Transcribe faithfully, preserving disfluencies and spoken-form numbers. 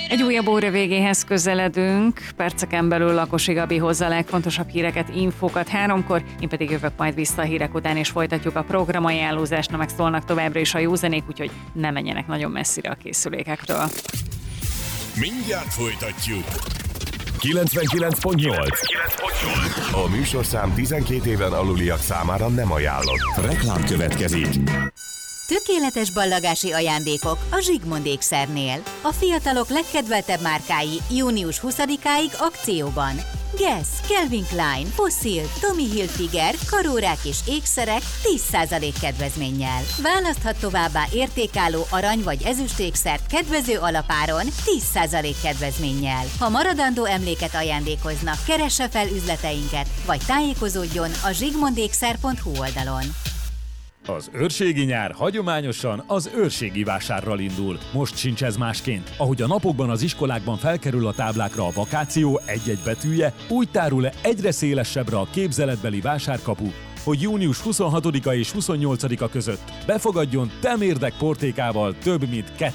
Egy újabb óra végéhez közeledünk, perceken belül Lakosi Gabi hozza a legfontosabb híreket, infókat háromkor, én pedig jövök majd vissza a hírek után, és folytatjuk a programajánlózást, na meg szólnak továbbra is a józanék, úgyhogy ne menjenek nagyon messzire a készülékektől. Mindjárt folytatjuk. kilencvenkilenc pont nyolc. A műsorszám tizenkét éven aluliak számára nem ajánlott. Reklám következik. Tökéletes ballagási ajándékok a Zsigmond ékszernél. A fiatalok legkedveltebb márkái június huszadikáig akcióban. Guess, Calvin Klein, Fossil, Tommy Hilfiger, karórák és ékszerek tíz százalék kedvezménnyel. Választhat továbbá értékálló arany vagy ezüst ékszert kedvező alapáron tíz százalék kedvezménnyel. Ha maradandó emléket ajándékoznak, keresse fel üzleteinket, vagy tájékozódjon a zsigmondékszer pont hu oldalon. Az őrségi nyár hagyományosan az őrségi vásárral indul. Most sincs ez másként. Ahogy a napokban az iskolákban felkerül a táblákra a vakáció egy-egy betűje, úgy tárul egyre szélesebbre a képzeletbeli vásárkapu, hogy június huszonhatodika és huszonnyolcadika között befogadjon temérdek portékával több mint